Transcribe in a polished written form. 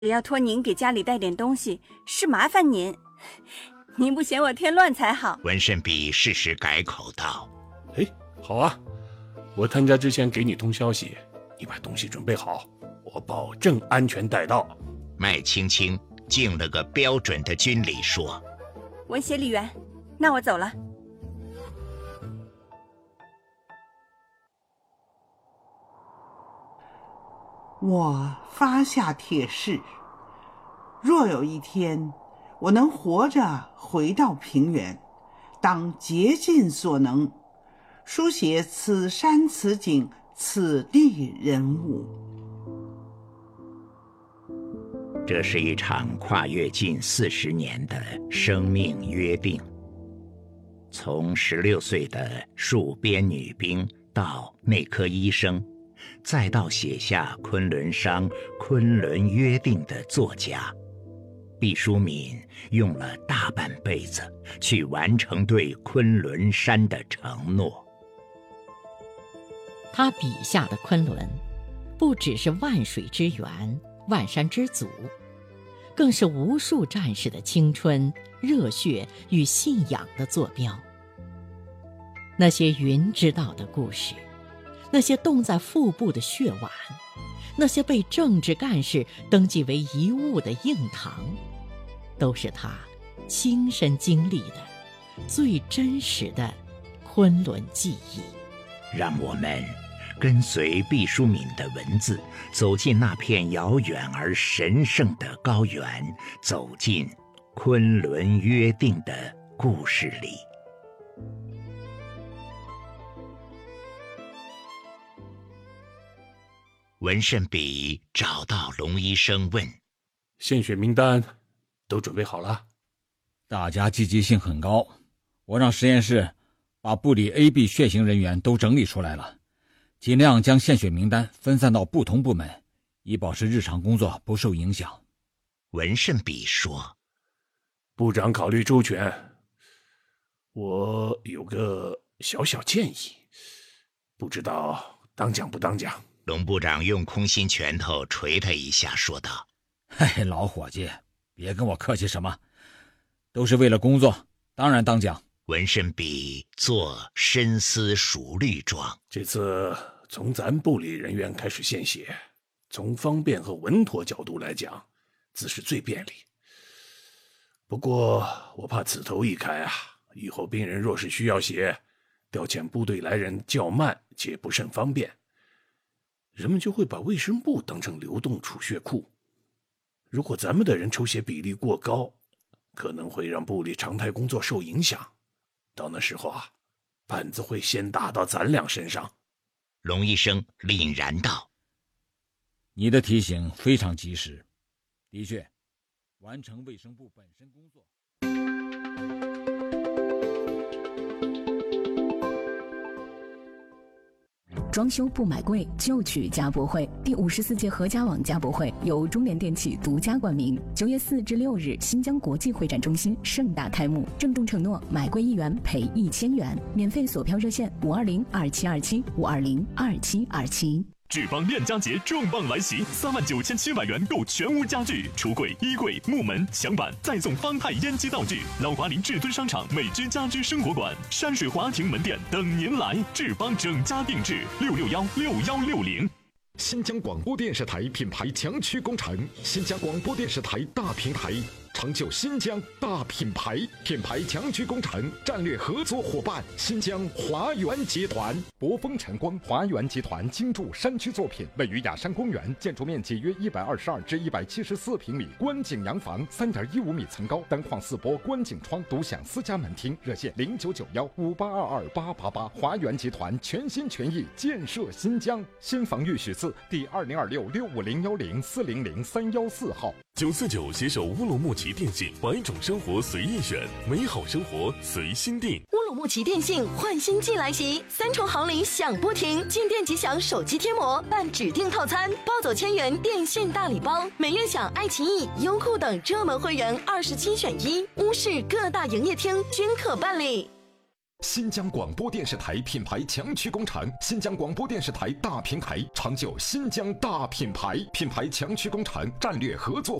只要托您给家里带点东西，是麻烦您，您不嫌我添乱才好。 文慎比适时改口道： 好啊，我探家之前给你通消息，你把东西准备好，我保证安全带到。 麦青青敬了个标准的军礼，说： 文协理员，那我走了。 我发下帖誓，若有一天我能活着回到平原，当竭尽所能书写此山此景此地人物。 这是一场跨越近40年的生命约定。从16岁的戍边女兵到内科医生，再到写下《昆仑商》《昆仑约定》的作家，毕淑敏用了大半辈子去完成对昆仑山的承诺。 他笔下的昆仑，不只是万水之源、万山之祖，更是无数战士的青春、热血与信仰的坐标。那些云知道的故事，那些冻在腹部的血碗，那些被政治干事登记为遗物的硬糖，都是他亲身经历的最真实的昆仑记忆。 让我们跟随毕淑敏的文字，走进那片遥远而神圣的高原，走进昆仑约定的故事里。文慎比找到龙医生问： 献血名单都准备好了？ 大家积极性很高，我让实验室把部里 AB 血型人员都整理出来了，尽量将献血名单分散到不同部门，以保持日常工作不受影响。 文慎比说： 部长考虑周全，我有个小小建议，不知道当讲不当讲。 龙部长用空心拳头捶他一下，说道： 嘿，老伙计，别跟我客气什么，都是为了工作，当然当讲。 文慎比做深思熟虑状。 这次从咱部里人员开始献血，从方便和稳妥角度来讲，自是最便利。不过我怕此头一开啊，以后病人若是需要血，调遣部队来人较慢且不甚方便，人们就会把卫生部当成流动储血库。如果咱们的人抽血比例过高，可能会让部里常态工作受影响。到那时候啊，板子会先打到咱俩身上。 龙医生凛然道： 你的提醒非常及时，的确，完成卫生部本身工作。 装修不买贵，就去家博会。第54届合家网家博会由中联电器独家冠名，9月4至6日，新疆国际会展中心盛大开幕。郑重承诺，买贵1元赔1000元。免费索票热线520-2727，520-2727。 志邦恋家节重磅来袭，39700元购全屋家具、橱柜、衣柜、木门、墙板，再送方太烟机道具。老华林至尊商场美居家居生活馆、山水华庭门店等您来。志邦整家定制，6616160。 新疆广播电视台品牌强驱工程，新疆广播电视台大平台，成就新疆大品牌。品牌强驱工程战略合作伙伴新疆华源集团。博丰晨光华源集团精筑山区作品，位于雅山公园，建筑面积约122至174平米，观景洋房，3.15米层高，单框4波观景窗，独享私家门厅。热线099158228888。华源集团全心全意建设新疆。新房预许字第2026650104003114号。 949携手乌鲁木齐电信，100种生活随意选，美好生活随心定。 乌鲁木齐电信换新季来袭，3重好礼享不停，进店即享手机贴膜，办指定套餐，抱走1000元电信大礼包，每月享爱奇艺、优酷等热门会员27选1，乌市各大营业厅均可办理。 新疆广播电视台品牌强驱工厂，新疆广播电视台大平台，长久新疆大品牌，品牌强驱工厂战略合作